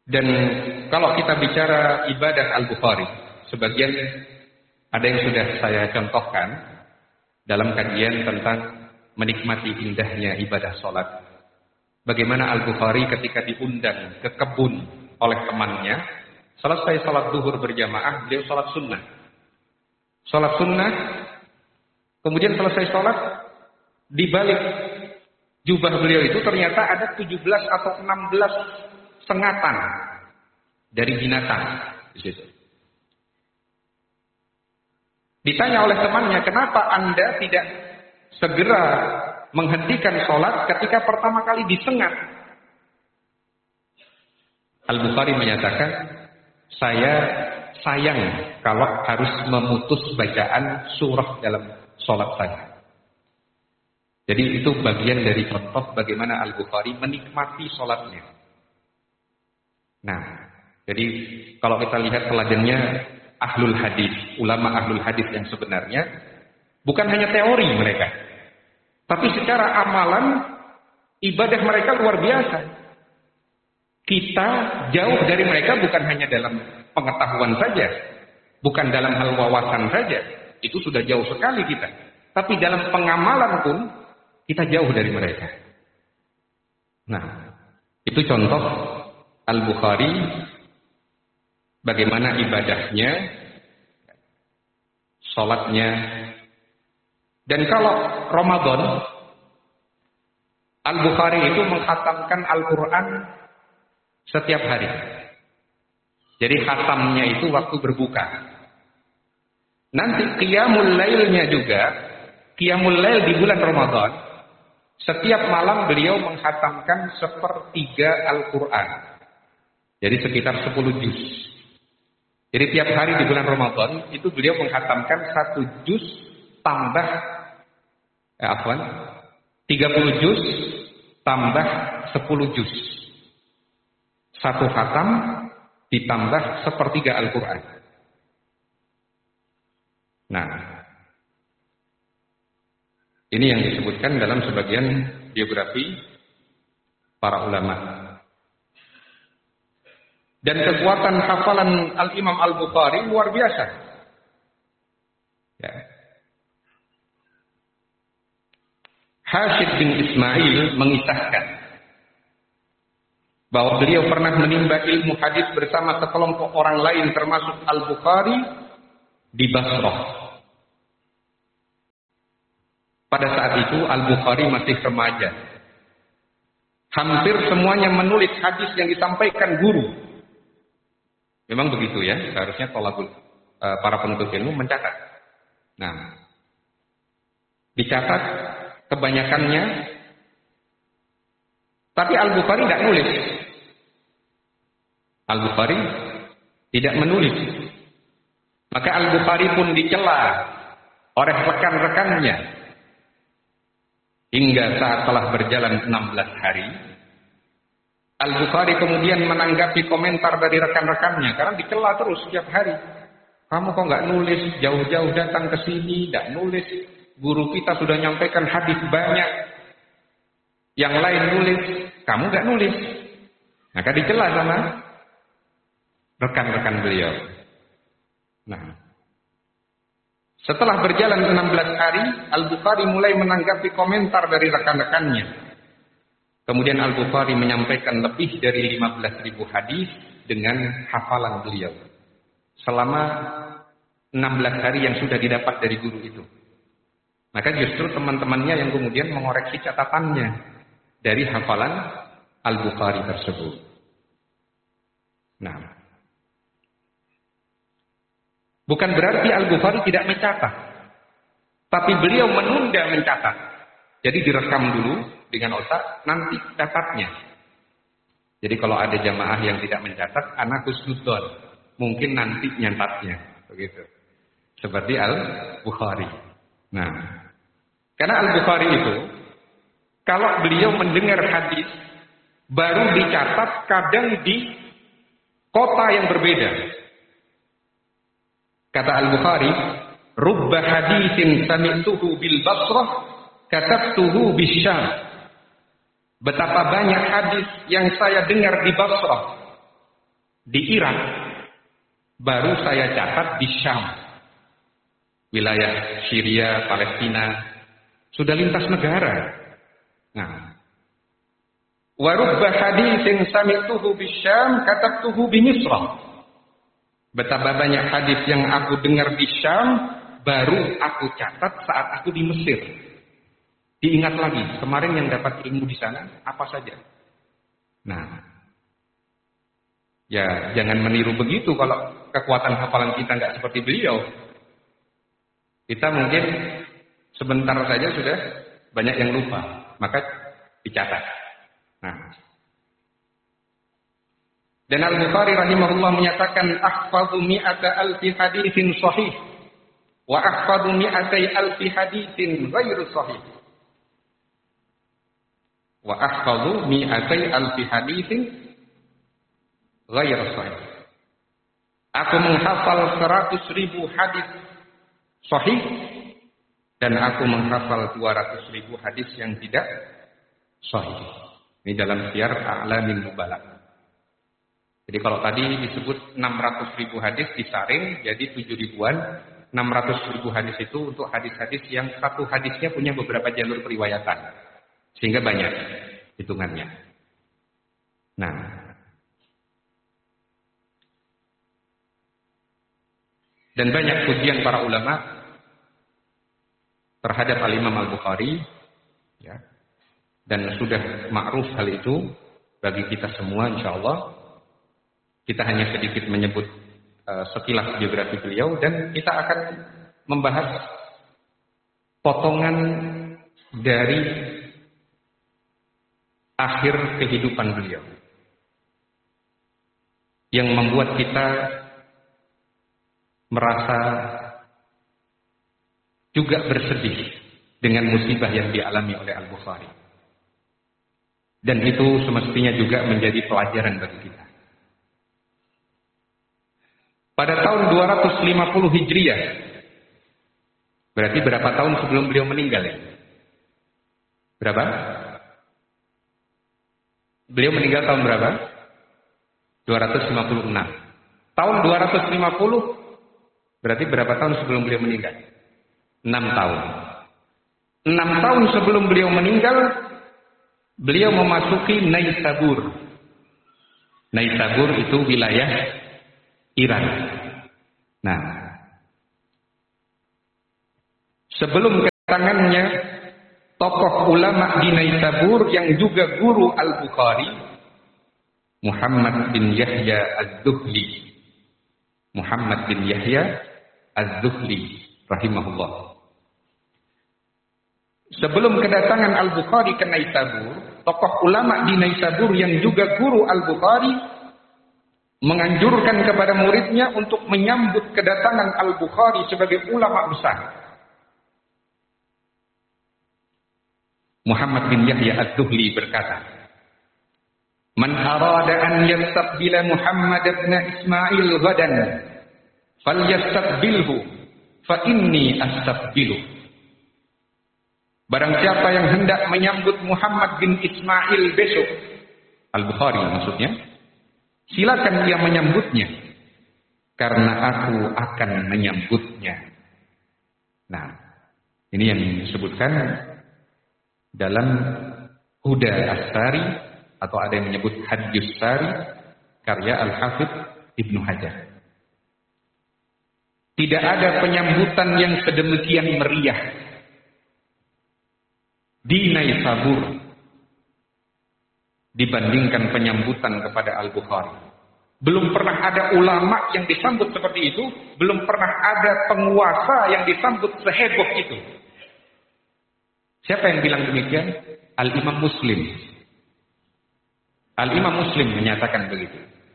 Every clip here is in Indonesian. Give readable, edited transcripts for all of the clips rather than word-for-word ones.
Dan kalau kita bicara ibadah Al-Bukhari, sebagian ada yang sudah saya contohkan dalam kajian tentang menikmati indahnya ibadah sholat. Bagaimana Al-Bukhari ketika diundang ke kebun oleh temannya, selesai sholat zuhur berjamaah, beliau sholat sunnah. Sholat sunnah, kemudian selesai sholat, di balik jubah beliau itu ternyata ada 17 atau 16 sengatan dari binatang di situ. Ditanya oleh temannya, kenapa Anda tidak segera menghentikan sholat ketika pertama kali disengat? Al-Bukhari menyatakan, saya sayang kalau harus memutus bacaan surah dalam sholat saya. Jadi itu bagian dari contoh bagaimana Al-Bukhari menikmati sholatnya. Nah, jadi kalau kita lihat teladannya ahlul hadis, ulama ahlul hadis yang sebenarnya, bukan hanya teori mereka, tapi secara amalan ibadah mereka luar biasa. Kita jauh dari mereka bukan hanya dalam pengetahuan saja, bukan dalam hal wawasan saja, itu sudah jauh sekali kita. Tapi dalam pengamalan pun kita jauh dari mereka. Nah, itu contoh Al-Bukhari bagaimana ibadahnya, sholatnya. Dan kalau Ramadan, Al-Bukhari itu mengkhatamkan Al-Quran setiap hari. Jadi khatamnya itu waktu berbuka. Nanti qiyamul lailnya juga, qiyamul lail di bulan Ramadan, setiap malam beliau mengkhatamkan 1/3 Al-Quran. Jadi sekitar 10 juz. Jadi tiap hari di bulan Ramadan itu beliau mengkhatamkan 1 juz tambah 30 juz tambah 10 juz. 1 khatam ditambah 1/3 Al-Quran. Nah, ini yang disebutkan dalam sebagian biografi para ulama. Dan kekuatan hafalan Al-Imam Al-Bukhari luar biasa. Ya. Hashid bin Ismail mengisahkan bahwa beliau pernah menimba ilmu hadis bersama sekelompok orang lain termasuk Al-Bukhari di Basrah. Pada saat itu Al-Bukhari masih remaja. Hampir semuanya menulis hadis yang disampaikan guru. Memang begitu ya, seharusnya para penuntut ilmu mencatat. Nah, dicatat kebanyakannya, tapi Al-Bukhari tidak nulis. Al-Bukhari tidak menulis. Maka Al-Bukhari pun dicela oleh rekan-rekannya. Hingga saat telah berjalan 16 hari, Al-Bukhari kemudian menanggapi komentar dari rekan-rekannya, karena dicela terus setiap hari. Kamu kok nggak nulis, jauh-jauh datang ke sini, nggak nulis. Guru kita sudah nyampaikan hadis banyak, yang lain nulis, kamu nggak nulis. Maka dicela sama rekan-rekan beliau. Nah, setelah berjalan 16 hari, Al-Bukhari mulai menanggapi komentar dari rekan-rekannya. Kemudian Al-Bukhari menyampaikan lebih dari 15.000 hadis dengan hafalan beliau. Selama 16 hari yang sudah didapat dari guru itu. Maka justru teman-temannya yang kemudian mengoreksi catatannya dari hafalan Al-Bukhari tersebut. Nah, bukan berarti Al-Bukhari tidak mencatat, tapi beliau menunda mencatat. Jadi direkam dulu dengan otak, nanti catatnya. Jadi kalau ada jamaah yang tidak mencatat, anak husnudzon, mungkin nanti nyatatnya, begitu. Seperti Al-Bukhari. Nah, karena Al-Bukhari itu, kalau beliau mendengar hadis, baru dicatat kadang di kota yang berbeda. Kata Al-Bukhari, rubba hadisin sami'tuhu bil Basrah, katabtuhu bisyam. Betapa banyak hadis yang saya dengar di Basrah, Di Irak baru saya catat di Syam, wilayah Syria, Palestina, sudah lintas negara. Nah, wa rubba haditsin sami'tuhu bisyam katabtuhu bi Misra. Betapa banyak hadis yang aku dengar di Syam, baru aku catat saat aku di Mesir. Diingat lagi, kemarin yang dapat ilmu di sana apa saja. Nah, ya jangan meniru begitu kalau kekuatan hafalan kita nggak seperti beliau. Kita mungkin sebentar saja sudah banyak yang lupa, maka dicatat. Nah, dan Al-Bukhari rahimahullah menyatakan ahfadhu mi'ata alfi haditsin sahih wa ahfadhu mi'atai alfi haditsin ghairu sahih. Wa ahfadhu mi'atai alfi haditsin ghairu sahih. Aku menghafal 100.000 hadis sahih dan aku menghafal 200.000 hadis yang tidak sahih. Ini dalam Syiar A'lamil Nubalagh. Jadi kalau tadi disebut 600.000 hadis disaring jadi 7.000-an. 600.000 hadis itu untuk hadis-hadis yang satu hadisnya punya beberapa jalur periwayatan. Sehingga banyak hitungannya. Nah, dan banyak pujian para ulama terhadap Al-Imam Al-Bukhari, ya. Dan sudah ma'ruf hal itu bagi kita semua insyaallah. Kita hanya sedikit menyebut sekilas biografi beliau dan kita akan membahas potongan dari akhir kehidupan beliau yang membuat kita merasa juga bersedih dengan musibah yang dialami oleh Al-Bukhari. Dan itu semestinya juga menjadi pelajaran bagi kita. Pada tahun 250 Hijriah, berarti berapa tahun sebelum beliau meninggal ya? Berapa? Beliau meninggal tahun berapa? 256. Tahun 250 berarti berapa tahun sebelum beliau meninggal? 6 tahun. 6 tahun sebelum beliau meninggal, beliau memasuki Naisabur. Naisabur itu wilayah Iran. Nah, sebelum kedatangannya tokoh ulama di Naisabur yang juga guru Al-Bukhari, Muhammad bin Yahya Az-Zuhli. Muhammad bin Yahya Az-Zuhli rahimahullah. Sebelum kedatangan Al-Bukhari ke Naisabur, tokoh ulama di Naisabur yang juga guru Al-Bukhari menganjurkan kepada muridnya untuk menyambut kedatangan Al-Bukhari sebagai ulama besar. Muhammad bin Yahya Az-Zuhli berkata, "Man arada an yastaqbila Muhammad bin Ismail ghadan, falyastaqbilhu, fa inni astaqbilu." Barang siapa yang hendak menyambut Muhammad bin Ismail besok, Al-Bukhari maksudnya, silakan dia menyambutnya, karena aku akan menyambutnya. Nah, ini yang disebutkan dalam Huda As-Sari, atau ada yang menyebut Hadjus Sari, karya Al-Hafidh Ibnu Hajar. Tidak ada penyambutan yang sedemikian meriah di Naisabur dibandingkan penyambutan kepada Al-Bukhari. Belum pernah ada ulama yang disambut seperti itu, belum pernah ada penguasa yang disambut seheboh itu. Siapa yang bilang demikian? Al-Imam Muslim. Al-Imam Muslim menyatakan begitu.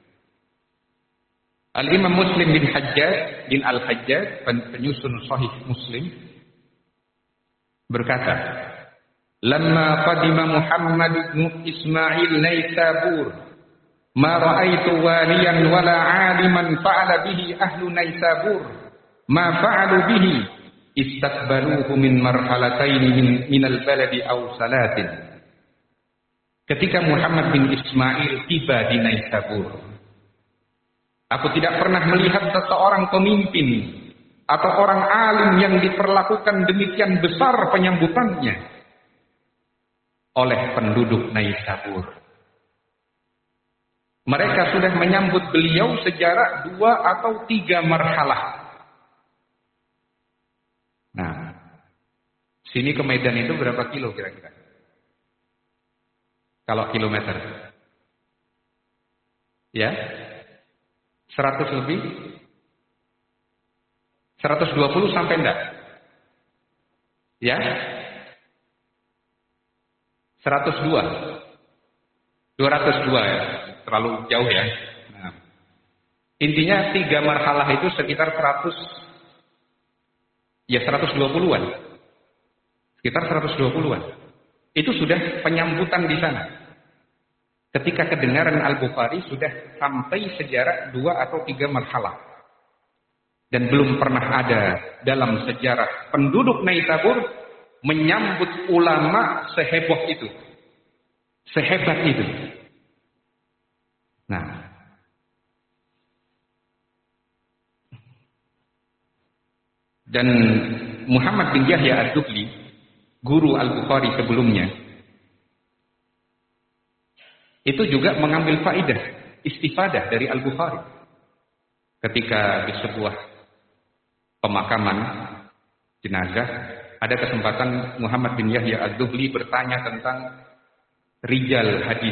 Al-Imam Muslim bin Hajjaj bin Al-Hajjaj, penyusun Sahih Muslim, berkata, "Lamma qadima Muhammad bin Ismail Naisabur, ma ra'aitu waliyan wala 'aliman fa'ala bihi ahlu Naisabur, ma fa'alu bihi istaqbaluhu min marhalatayn min al-baladi aw salatin." Ketika Muhammad bin Ismail tiba di Naisabur, Aku tidak pernah melihat seseorang pemimpin atau orang alim yang diperlakukan demikian besar penyambutannya oleh penduduk Naisabur. Mereka sudah menyambut beliau sejarak 2 atau 3 marhalah. Nah, sini ke Medan itu berapa kilo kira-kira? Kalau kilometer? Ya? 100 lebih? 120 sampai enggak? Ya? 102. 202 ya. Terlalu jauh ya. Nah, intinya 3 marhalah itu sekitar 120-an. Sekitar 120-an. Itu sudah penyambutan di sana. Ketika kedengaran Al-Bukhari sudah sampai sejarah 2 atau 3 marhalah. Dan belum pernah ada dalam sejarah penduduk Naisabur menyambut ulama seheboh itu. Sehebat itu. Nah. Dan Muhammad bin Yahya ad-Duhli, guru Al-Bukhari sebelumnya, itu juga mengambil faidah, istifadah dari Al-Bukhari. Ketika di sebuah pemakaman jenazah, ada kesempatan Muhammad bin Yahya ad-Duhli bertanya tentang rijal hadis.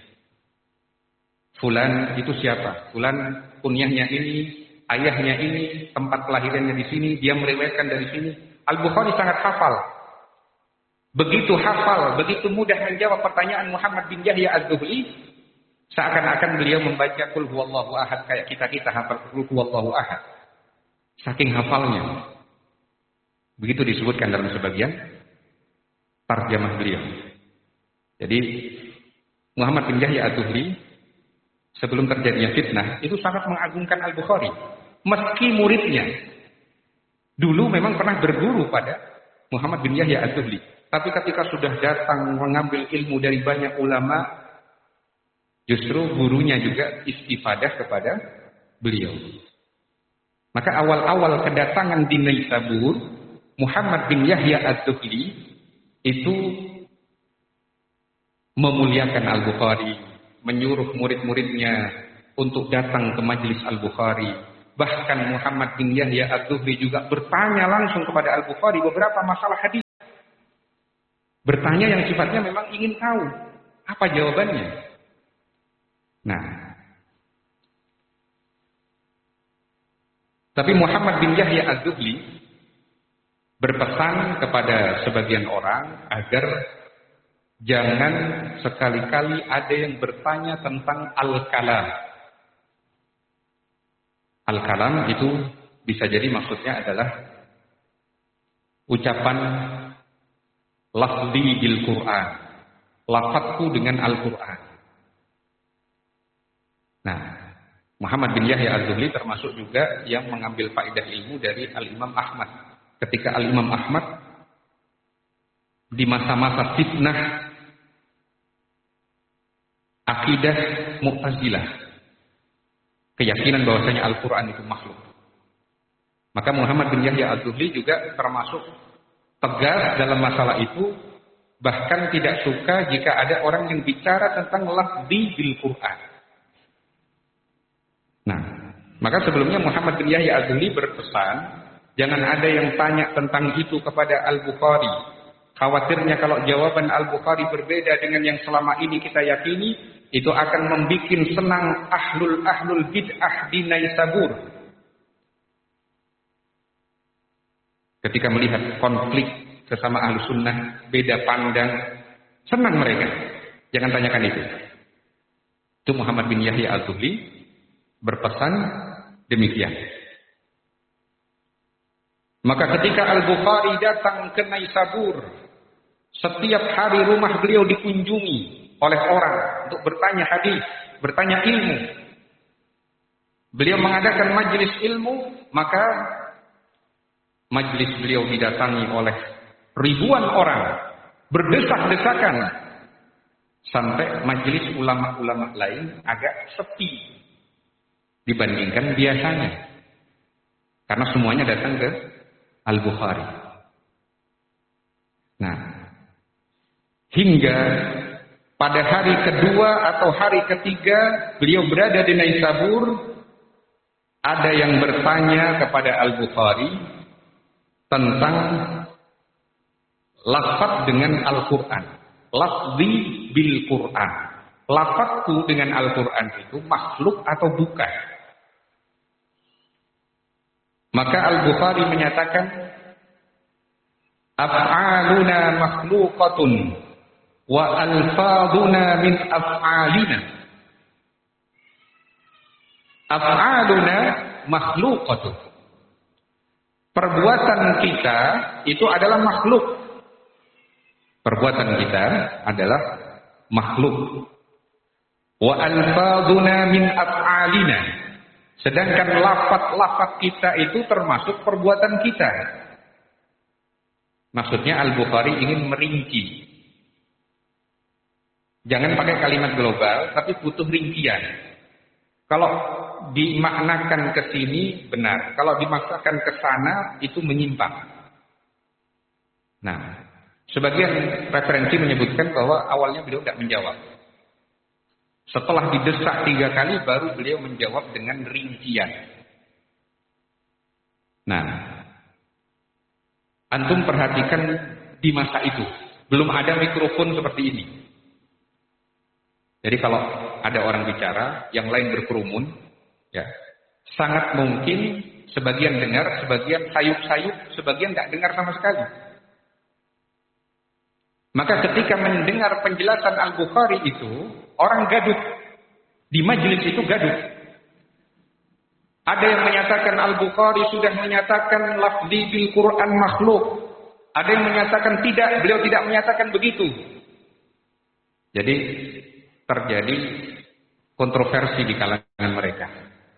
Fulan itu siapa? Fulan kunyahnya ini, ayahnya ini, tempat kelahirannya di sini, dia meriwayatkan dari sini. Al-Bukhari sangat hafal. Begitu hafal, begitu mudah menjawab pertanyaan Muhammad bin Yahya ad-Duhli, seakan-akan beliau membaca Qul huwallahu ahad kayak kita hafal Qul huwallahu ahad. Saking hafalnya. Begitu disebutkan dalam sebagian tarjamah beliau. Jadi Muhammad bin Yahya ad-Duhli sebelum terjadinya fitnah itu sangat mengagungkan Al-Bukhari. Meski muridnya dulu memang pernah berguru pada Muhammad bin Yahya ad-Duhli. Tapi ketika sudah datang mengambil ilmu dari banyak ulama, justru gurunya juga istifadah kepada beliau. Maka awal-awal kedatangan di Naisabur, Muhammad bin Yahya ad-Duhli itu memuliakan Al-Bukhari, menyuruh murid-muridnya untuk datang ke majelis Al-Bukhari. Bahkan Muhammad bin Yahya ad-Duhli juga bertanya langsung kepada Al-Bukhari beberapa masalah hadis. Bertanya yang sifatnya memang ingin tahu apa jawabannya. Nah, tapi Muhammad bin Yahya ad-Duhli berpesan kepada sebagian orang agar jangan sekali-kali ada yang bertanya tentang al-kalam. Al-kalam itu bisa jadi maksudnya adalah ucapan lafzi bil Quran, lafadzku dengan Al-Quran. Nah, Muhammad bin Yahya ad-Duhli termasuk juga yang mengambil faedah ilmu dari Al-Imam Ahmad. Ketika Al-Imam Ahmad di masa-masa fitnah akidah Mu'tazilah, keyakinan bahwasanya Al-Quran itu makhluk. Maka Muhammad bin Yahya ad-Duhli juga termasuk tegas dalam masalah itu, bahkan tidak suka jika ada orang yang bicara tentang lafzi bil Quran. Nah, maka sebelumnya Muhammad bin Yahya ad-Duhli berpesan, jangan ada yang tanya tentang itu kepada Al-Bukhari. Khawatirnya kalau jawaban Al-Bukhari berbeda dengan yang selama ini kita yakini, itu akan membuat senang ahlul bid'ah di Naisabur. Ketika melihat konflik sesama ahlu sunnah, beda pandang, senang mereka. Jangan tanyakan itu. Itu Muhammad bin Yahya ad-Duhli berpesan demikian. Maka ketika Al-Bukhari datang ke Naisabur, setiap hari rumah beliau dikunjungi oleh orang untuk bertanya hadis, bertanya ilmu. Beliau mengadakan majelis ilmu, maka majelis beliau didatangi oleh ribuan orang, berdesak-desakan, sampai majelis ulama-ulama lain agak sepi. dibandingkan biasanya. Karena semuanya datang ke Al-Bukhari. Nah, hingga pada hari kedua atau hari ketiga beliau berada di Naisabur, ada yang bertanya kepada Al-Bukhari tentang lafaz dengan Al-Quran. Lafzi bil Quran. Lafazku dengan Al-Quran itu makhluk atau bukan? Maka Al-Bukhari menyatakan, af'aluna makhluqatun wa alfaduna min af'alina. Af'aluna makhluqatun. Perbuatan kita itu adalah makhluk. Perbuatan kita adalah makhluk. Wa alfaduna min af'alina. Sedangkan lafaz-lafaz kita itu termasuk perbuatan kita. Maksudnya Al-Bukhari ingin merinci. Jangan pakai kalimat global, tapi butuh rincian. Kalau dimaknakan ke sini benar, kalau dimaknakan ke sana itu menyimpang. Nah, sebagian referensi menyebutkan bahwa awalnya beliau tidak menjawab. Setelah didesak 3 kali baru beliau menjawab dengan rincian. Nah, antum perhatikan di masa itu belum ada mikrofon seperti ini. Jadi kalau ada orang bicara, yang lain berkerumun, ya, sangat mungkin sebagian dengar, sebagian sayup-sayup, sebagian tidak dengar sama sekali. Maka ketika mendengar penjelasan Al-Bukhari itu, orang gaduh. Di majelis itu gaduh. Ada yang menyatakan Al-Bukhari sudah menyatakan lafzi bil Quran makhluk. Ada yang menyatakan tidak, beliau tidak menyatakan begitu. Jadi terjadi kontroversi di kalangan mereka.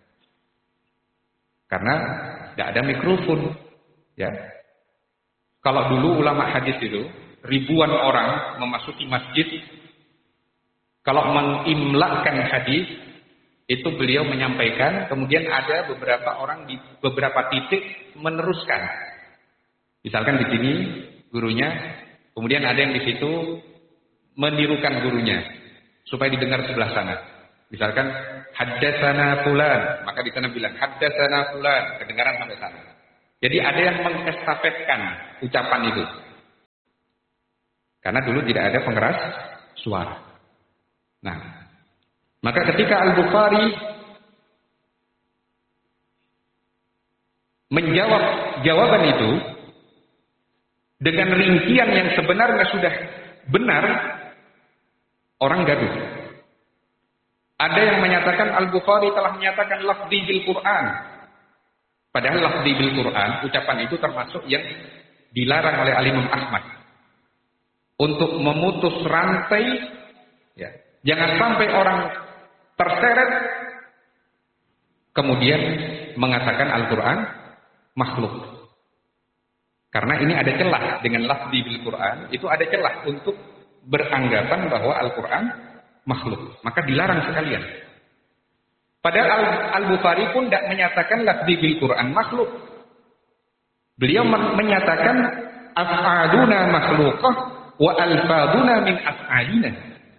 Karena tidak ada mikrofon. Ya. Kalau dulu ulama hadis itu ribuan orang memasuki masjid, kalau mengimlakkan hadis itu beliau menyampaikan, kemudian ada beberapa orang di beberapa titik meneruskan. Misalkan di sini gurunya, kemudian ada yang di situ menirukan gurunya supaya didengar sebelah sana. Misalkan haddatsana fulan, maka di sana bilang haddatsana fulan, kedengaran sampai sana. Jadi ada yang mengestafetkan ucapan itu. Karena dulu tidak ada pengeras suara. Nah, maka ketika Al-Bukhari menjawab jawaban itu dengan rincian yang sebenarnya sudah benar, orang gaduh. Ada yang menyatakan Al-Bukhari telah menyatakan lafzi bil Quran. Padahal lafzi bil Quran, ucapan itu termasuk yang dilarang oleh Al-Imam Ahmad. Untuk memutus rantai, ya, jangan sampai orang terseret kemudian mengatakan Al-Quran makhluk. Karena ini ada celah dengan lafzi bil Quran, itu ada celah untuk beranggapan bahwa Al-Quran makhluk. Maka dilarang sekalian. Padahal Al-Bukhari pun tidak menyatakan lafzi bil Quran makhluk. Beliau menyatakan af'aluna makhlukah wa alfaduna min af'alina.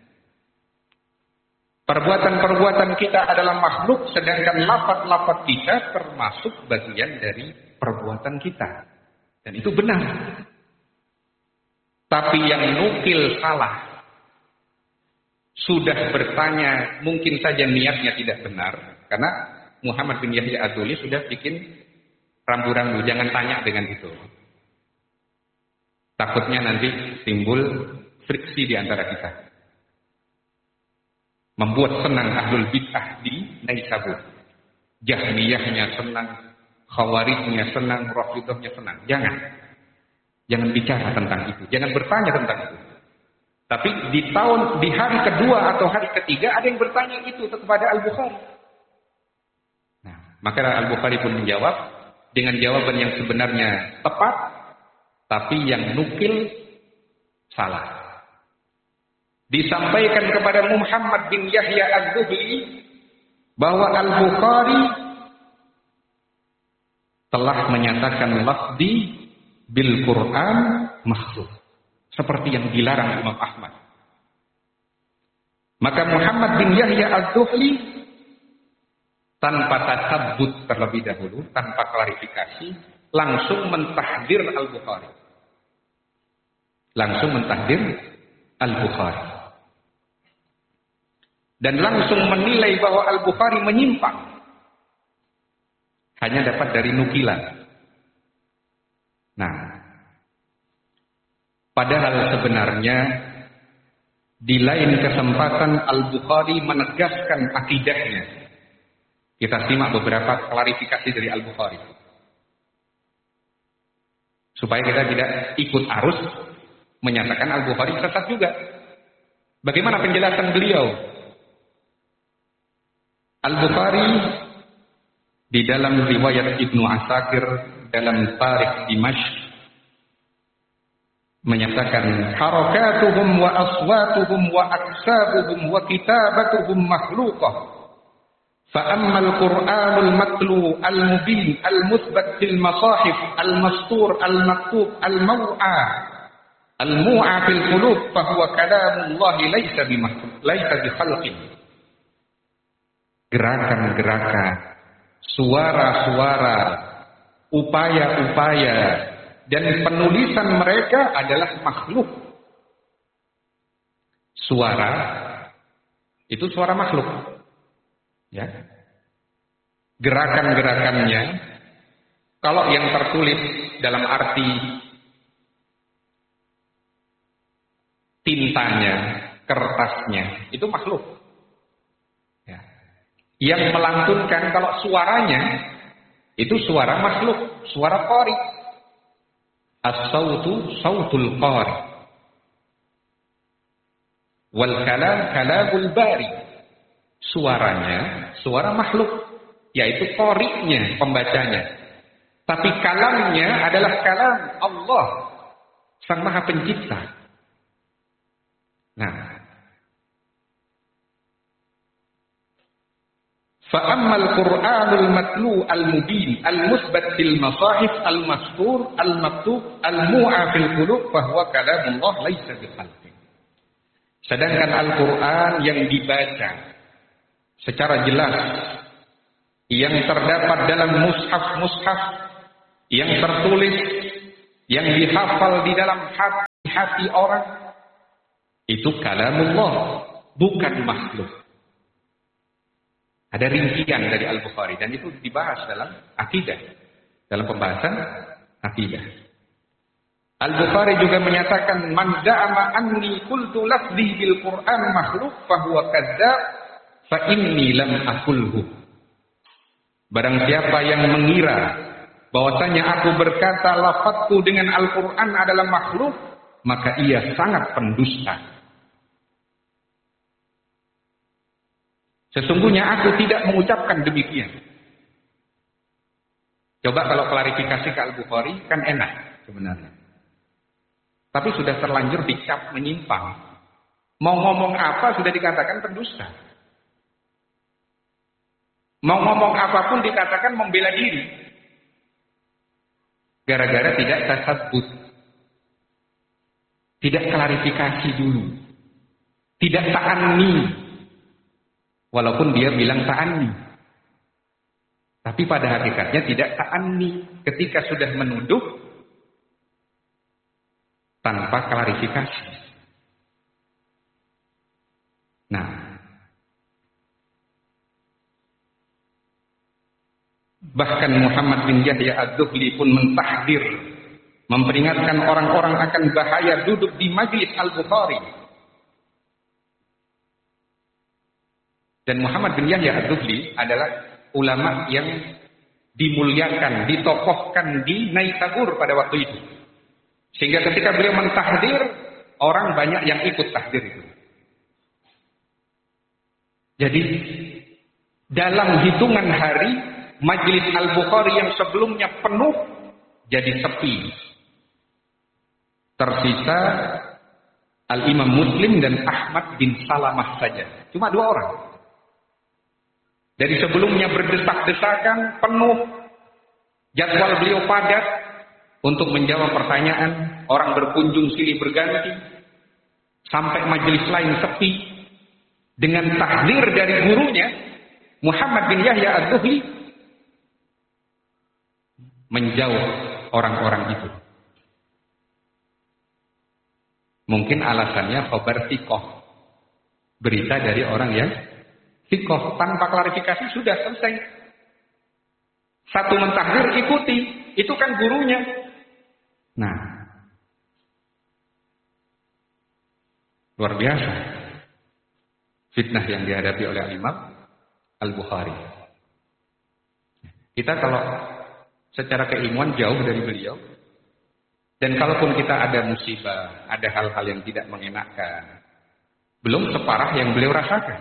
Perbuatan-perbuatan kita adalah makhluk, sedangkan lafaz-lafaz kita termasuk bagian dari perbuatan kita. Dan itu benar. Tapi yang nukil salah. Sudah bertanya, mungkin saja niatnya tidak benar. Karena Muhammad bin Yahya Az-Zuhli sudah bikin rambu-rambu, jangan tanya dengan itu. Takutnya nanti timbul friksi di antara kita. Membuat senang ahlul bid'ah di Naisabur. Jahmiyahnya senang, Khawarijnya senang, Rafidhahnya senang. Jangan bicara tentang itu. Jangan bertanya tentang itu. Tapi di hari kedua atau hari ketiga ada yang bertanya itu kepada Al-Bukhari. Nah, maka Al-Bukhari pun menjawab dengan jawaban yang sebenarnya tepat, tapi yang nukil salah. Disampaikan kepada Muhammad bin Yahya Az-Zuhli bahwa Al-Bukhari telah menyatakan lafzi bil Quran makhluk, seperti yang dilarang Imam Ahmad. Maka Muhammad bin Yahya Az-Zuhli tanpa tasabbut terlebih dahulu, tanpa klarifikasi, langsung mentahdir Al-Bukhari. Langsung mentahdir Al-Bukhari. Dan langsung menilai bahwa Al-Bukhari menyimpang. Hanya dapat dari nukilan. Nah, padahal sebenarnya di lain kesempatan Al-Bukhari menegaskan akidahnya. Kita simak beberapa klarifikasi dari Al-Bukhari. Supaya kita tidak ikut arus menyatakan Al-Bukhari sesat juga. Bagaimana penjelasan beliau? Al-Bukhari di dalam riwayat Ibnu Asakir dalam Tarikh Dimashq menyatakan harakatuhum wa aswatuhum wa aksabuhum wa kitabatuhum makhluqah fa ammal Qur'anul matlu al-mubin al-muthbat fil masahif al-mastur al-maktub al-maw'a al-mu'a fil qulub fa huwa kalamullahi laysa bimakhluk laysa bi khalqin. Gerakan-gerakan, suara-suara, upaya-upaya dan penulisan mereka adalah makhluk. Suara itu suara makhluk. Ya. Gerakan-gerakannya kalau yang tertulis dalam arti tintanya, kertasnya, itu makhluk. Ya. Yang melantunkan kalau suaranya itu suara makhluk, suara qari. As-sautu sautul qari. Wal kalam kalamul bari. Suaranya suara makhluk, yaitu qari'nya, pembacanya. Tapi kalamnya adalah kalam Allah, Sang Maha Pencipta. Nah, فَأَمَّا الْقُرْآنُ الْمَتْلُو الْمُبِينُ الْمُثْبَتْ فِي الْمَصَاحِفِ الْمَسْطُورِ الْمَكْتُوبِ الْمُوعَى فِي الْقُلُوبِ فَهُوَ كَلَامُ اللَّهِ لَيْسَ بِخَلْقٍ. Sedangkan Al-Quran yang dibaca secara jelas, yang terdapat dalam mushaf-mushaf, yang tertulis, yang dihafal di dalam hati orang, itu kalamullah, bukan makhluk. Ada rincian dari Al-Bukhari dan itu dibahas dalam akidah, dalam pembahasan akidah. Al-Bukhari juga menyatakan man za'ama anni qultu lafzi bil Qur'an makhluk fa huwa kadzdzab fa inni lam aqulhu. Barang siapa yang mengira bahwasanya aku berkata lafazku dengan Al-Qur'an adalah makhluk, maka ia sangat pendusta. Sesungguhnya aku tidak mengucapkan demikian. Coba kalau klarifikasi ke Al-Bukhari kan enak sebenarnya. Tapi sudah terlanjur dicap menyimpang. Mau ngomong apa sudah dikatakan pendusta. Mau ngomong apapun dikatakan membela diri. Gara-gara tidak tasabbut. Tidak klarifikasi dulu. Tidak ta'anni. Walaupun dia bilang ta'anni. Tapi pada hakikatnya tidak ta'anni. Ketika sudah menuduh tanpa klarifikasi. Nah, bahkan Muhammad bin Yahya Az-Zuhli pun mentahdir, memperingatkan orang-orang akan bahaya duduk di majlis Al-Bukhari. Dan Muhammad bin Yahya Az-Zuhli adalah ulama yang dimuliakan, ditokohkan di Naisabur pada waktu itu. Sehingga ketika beliau mentahdir, orang banyak yang ikut tahdir itu. Jadi, dalam hitungan hari, majlis Al-Bukhari yang sebelumnya penuh, jadi sepi. Tersisa Al-Imam Muslim dan Ahmad bin Salamah saja. Cuma 2 orang. Dari sebelumnya berdesak-desakan, penuh, jadwal beliau padat untuk menjawab pertanyaan, orang berkunjung silih berganti, sampai majelis lain sepi. Dengan tahdzir dari gurunya, Muhammad bin Yahya Az-Zuhli menjauh orang-orang itu. Mungkin alasannya khabar thiqah, berita dari orang yang thiqah, tanpa klarifikasi sudah selesai. Satu mentahdir, ikuti, itu kan gurunya. Nah, luar biasa fitnah yang dihadapi oleh Imam Al-Bukhari. Kita kalau secara keilmuan jauh dari beliau, dan kalaupun kita ada musibah, ada hal-hal yang tidak mengenakkan, belum separah yang beliau rasakan.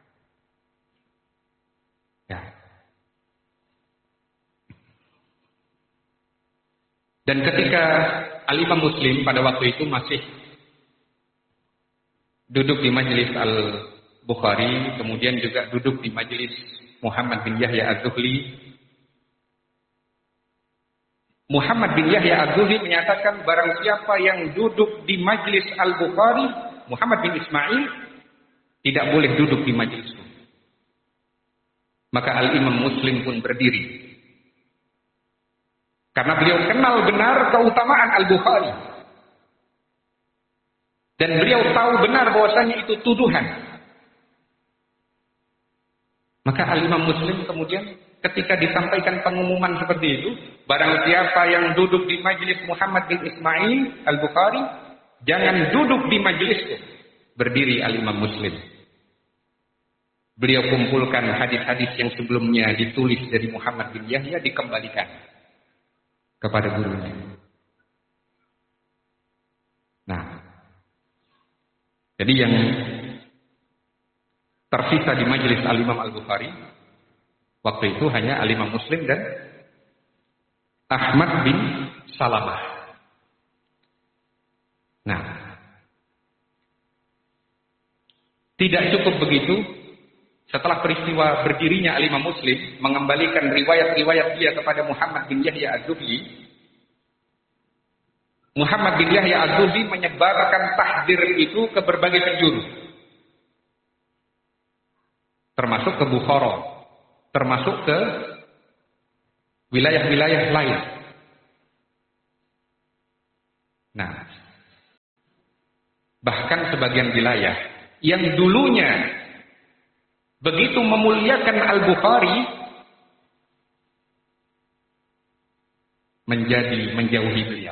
Ya. Dan ketika Al-Imam Muslim pada waktu itu masih duduk di majelis Al-Bukhari, kemudian juga duduk di majelis Muhammad bin Yahya Az-Zuhli. Muhammad bin Yahya Az-Zuhli menyatakan barang siapa yang duduk di majelis Al-Bukhari, Muhammad bin Ismail tidak boleh duduk di majelisku. Maka Al-Imam Muslim pun berdiri. Karena beliau kenal benar keutamaan Al-Bukhari. Dan beliau tahu benar bahwasanya itu tuduhan. Maka Al-Imam Muslim kemudian ketika disampaikan pengumuman seperti itu, barang siapa yang duduk di majelis Muhammad bin Ismail Al-Bukhari, jangan duduk di majelisku. Berdiri Al-Imam Muslim. Beliau kumpulkan hadis-hadis yang sebelumnya ditulis dari Muhammad bin Yahya, dikembalikan kepada gurunya. Nah, jadi yang tersisa di majelis Al-Imam Al-Bukhari waktu itu hanya Al-Imam Muslim dan Ahmad bin Salamah. Nah, tidak cukup begitu. Setelah peristiwa berdirinya Al-Imam Muslim mengembalikan riwayat-riwayat dia kepada Muhammad bin Yahya Az-Zuhli, Muhammad bin Yahya Az-Zuhli menyebarkan tahdzir itu ke berbagai penjuru, termasuk ke Bukhara, termasuk ke wilayah-wilayah lain. Nah, bahkan sebagian wilayah yang dulunya begitu memuliakan Al-Bukhari menjadi menjauhi beliau.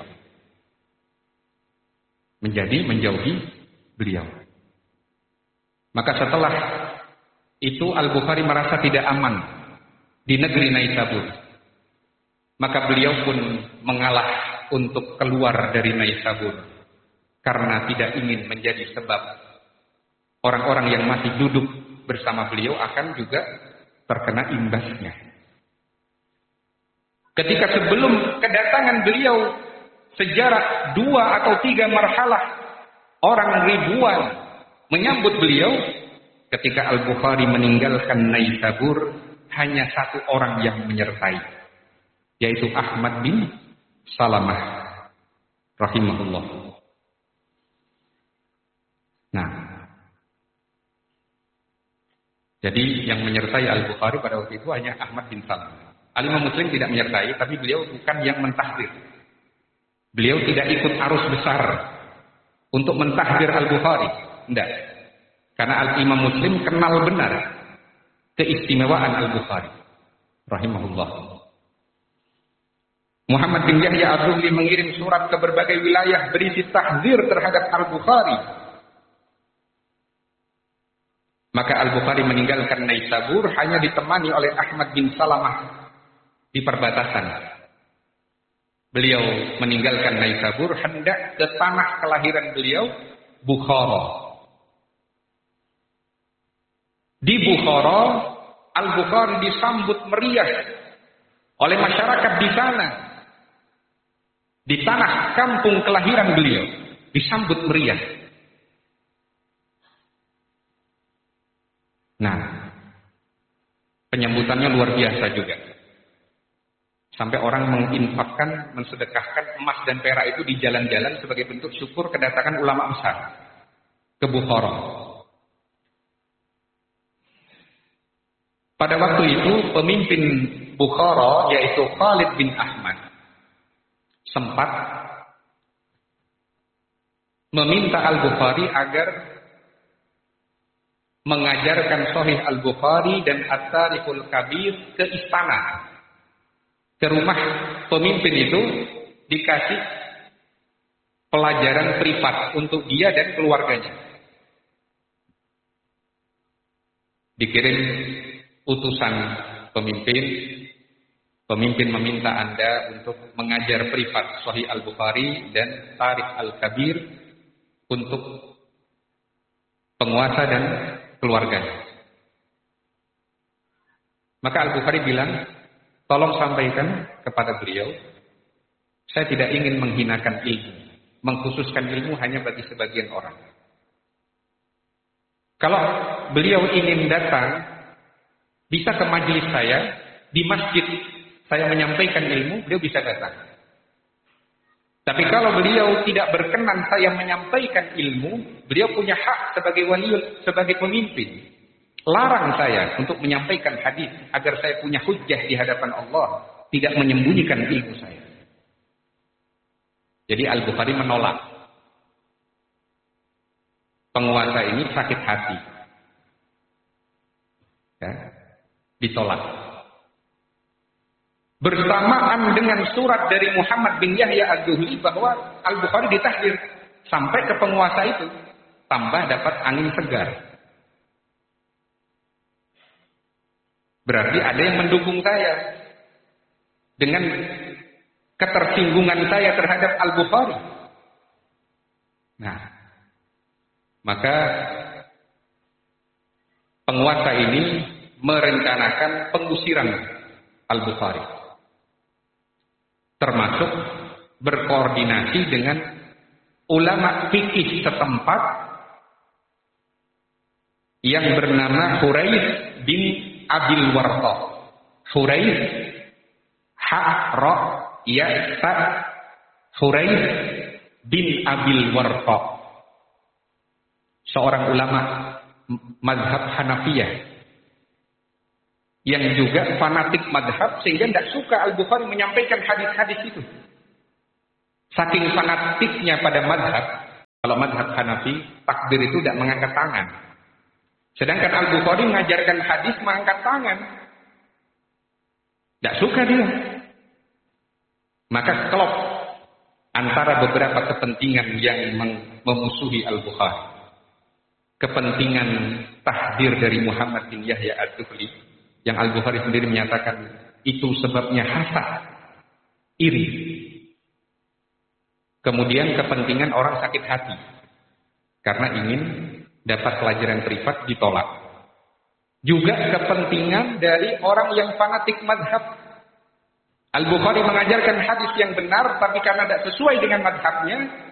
Menjauhi beliau. Maka setelah itu Al-Bukhari merasa tidak aman di negeri Naisabur. Maka beliau pun mengalah untuk keluar dari Naisabur karena tidak ingin menjadi sebab orang-orang yang masih duduk bersama beliau akan juga terkena imbasnya. Ketika sebelum kedatangan beliau sejarak 2 atau 3 marhalah orang ribuan menyambut beliau, ketika Al-Bukhari meninggalkan Naisabur hanya 1 orang yang menyertai, yaitu Ahmad bin Salamah rahimahullah. Nah, jadi yang menyertai Al-Bukhari pada waktu itu hanya Ahmad bin Salamah. Al-Imam Muslim tidak menyertai, tapi beliau bukan yang mentahdzir. Beliau tidak ikut arus besar untuk mentahdzir Al-Bukhari. Tidak. Karena Al-Imam Muslim kenal benar keistimewaan Al-Bukhari rahimahullah. Muhammad bin Yahya Az-Zuhli mengirim surat ke berbagai wilayah berisi tahdzir terhadap Al-Bukhari. Maka Al-Bukhari meninggalkan Naisabur hanya ditemani oleh Ahmad bin Salamah di perbatasan. Beliau meninggalkan Naisabur hendak ke tanah kelahiran beliau, Bukhara. Di Bukhara, Al-Bukhari disambut meriah oleh masyarakat di sana. Di tanah kampung kelahiran beliau, disambut meriah. Nah, Penyambutannya luar biasa juga. Sampai orang menginfakkan, mensedekahkan emas dan perak itu di jalan-jalan sebagai bentuk syukur kedatangan ulama besar ke Bukhara. Pada waktu itu pemimpin Bukhara yaitu Khalid bin Ahmad sempat meminta Al-Bukhari agar mengajarkan Sahih Al-Bukhari dan At-Tarikhul Kabir ke istana, ke rumah pemimpin itu, dikasih pelajaran privat untuk dia dan keluarganya. Dikirim utusan pemimpin meminta Anda untuk mengajar privat Sahih Al-Bukhari dan Tarikh Al-Kabir untuk penguasa dan keluarganya. Maka Al-Bukhari bilang, tolong sampaikan kepada beliau, saya tidak ingin menghinakan ilmu, mengkhususkan ilmu hanya bagi sebagian orang. Kalau beliau ingin datang, bisa ke majelis saya, di masjid saya menyampaikan ilmu, beliau bisa datang. Tapi kalau beliau tidak berkenan saya menyampaikan ilmu, beliau punya hak sebagai wali, sebagai pemimpin. Larang saya untuk menyampaikan hadis agar saya punya hujjah di hadapan Allah, tidak menyembunyikan ilmu saya. Jadi Al-Bukhari menolak. Penguasa ini sakit hati. Ya, ditolak. Bersamaan dengan surat dari Muhammad bin Yahya Az-Zuhli bahwa Al-Bukhari ditahdir sampai ke penguasa itu, tambah dapat angin segar. Berarti ada yang mendukung saya dengan ketersinggungan saya terhadap Al-Bukhari. Nah, maka penguasa ini merencanakan pengusiran Al-Bukhari. Termasuk berkoordinasi dengan ulama fikih setempat yang bernama Huraiz bin Abil Warqa. Huraiz Ha-Ra Ya-Ta Huraiz bin Abil Warqa, seorang ulama mazhab Hanafiyah yang juga fanatik madhab, sehingga tidak suka Al-Bukhari menyampaikan hadis-hadis itu. Saking fanatiknya pada madhab, kalau madhab Hanafi, takbir itu tidak mengangkat tangan. Sedangkan Al-Bukhari mengajarkan hadis mengangkat tangan. Tidak suka dia. Maka klop antara beberapa kepentingan yang memusuhi Al-Bukhari. Kepentingan tahdir dari Muhammad bin Yahya Az-Zuhli, yang Al-Bukhari sendiri menyatakan itu sebabnya hasad, iri. Kemudian kepentingan orang sakit hati karena ingin dapat pelajaran privat, ditolak. Juga kepentingan dari orang yang fanatik madhab. Al-Bukhari mengajarkan hadis yang benar, tapi karena tidak sesuai dengan madhabnya,